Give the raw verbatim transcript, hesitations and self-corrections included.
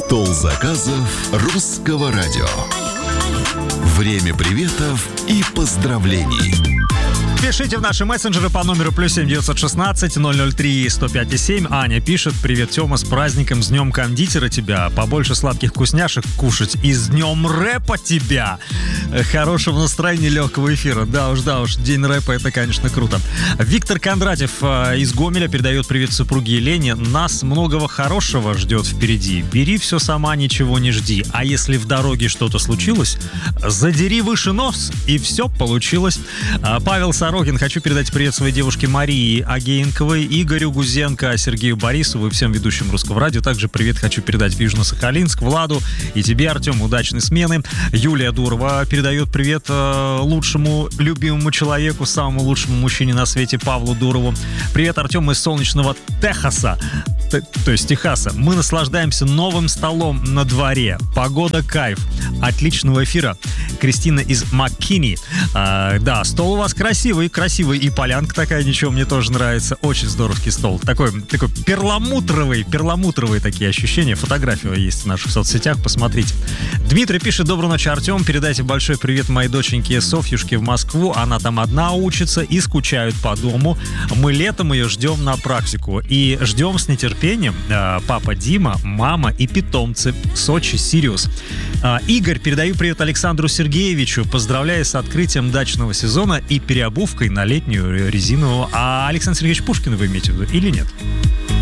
Стол заказов Русского радио. Время приветов и поздравлений. Пишите в наши мессенджеры по номеру плюс семь девятьсот шестнадцать ноль ноль три сто пять семь. Аня пишет: привет, Тёма, с праздником, с днем кондитера тебя. Побольше сладких вкусняшек кушать и с днем рэпа тебя. Хорошего настроения, легкого эфира. Да уж, да уж, день рэпа, это, конечно, круто. Виктор Кондратьев э, из Гомеля передает привет супруге Елене. Нас многого хорошего ждет впереди. Бери все сама, ничего не жди. А если в дороге что-то случилось, задери выше нос, и все получилось. А, Павел Сорокин, хочу передать привет своей девушке Марии Агеенковой, Игорю Гузенко, Сергею Борисову и всем ведущим Русского радио. Также привет хочу передать в Южно-Сахалинск, Владу и тебе, Артем. Удачной смены. Юлия Дурова передает привет э, лучшему любимому человеку, самому лучшему мужчине на свете, Павлу Дурову. Привет, Артем, из солнечного Техаса. Т- то есть Техаса. Мы наслаждаемся новым столом на дворе. Погода кайф. Отличного эфира. Кристина из МакКинни. А, да, стол у вас красивый, красивый. И полянка такая, ничего, мне тоже нравится. Очень здоровский стол. Такой, такой перламутровый, перламутровые такие ощущения. Фотография есть в наших соцсетях, посмотрите. Дмитрий пишет: доброй ночи, Артем. Передайте большой привет моей доченьке Софьюшке в Москву. Она там одна учится и скучает по дому. Мы летом ее ждем на практику. И ждем с нетерпением э, папа Дима, мама и питомцы. Сочи, Сириус. Э, Игорь, передаю привет Александру Сергеевичу. Поздравляю с открытием дачного сезона и переобувкой на летнюю резиновую. А Александр Сергеевич Пушкин вы имеете в виду или нет?